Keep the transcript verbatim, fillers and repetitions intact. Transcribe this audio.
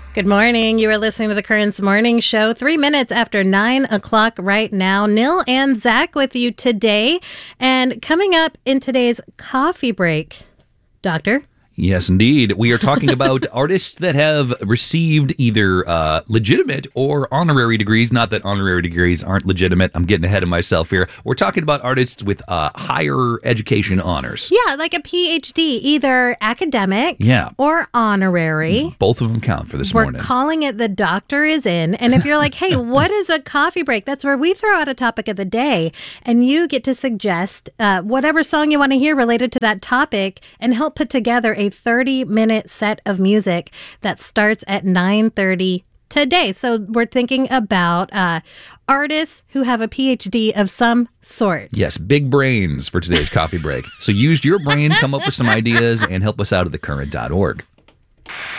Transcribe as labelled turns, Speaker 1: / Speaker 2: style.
Speaker 1: Good morning. You are listening to the Currents Morning Show. Three minutes after nine o'clock right now. Nil and Zach with you today. And coming up in today's coffee break, Doctor.
Speaker 2: Yes, indeed. We are talking about artists that have received either uh, legitimate or honorary degrees. Not that honorary degrees aren't legitimate. I'm getting ahead of myself here. We're talking about artists with uh, higher education honors.
Speaker 1: Yeah, like a P H D, either academic
Speaker 2: yeah.
Speaker 1: or honorary.
Speaker 2: Both of them count for this
Speaker 1: We're
Speaker 2: morning.
Speaker 1: We're calling it the doctor is in. And if you're like, hey, what is a coffee break? That's where we throw out a topic of the day. And you get to suggest uh, whatever song you want to hear related to that topic and help put together a thirty minute set of music that starts at nine thirty today. So we're thinking about uh, artists who have a P H D of some sort.
Speaker 2: Yes, big brains for today's coffee break. So use your brain, come up with some ideas, and help us out at the current dot org.